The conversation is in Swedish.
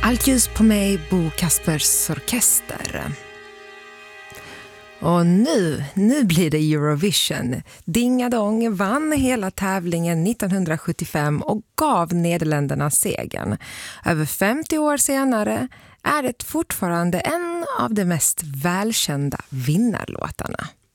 Allt ljus på mig, Bo Kaspers orkester. Och nu blir det Eurovision. Dingadong vann hela tävlingen 1975 och gav Nederländerna segern. Över 50 år senare är det fortfarande en av de mest välkända vinnarlåtarna.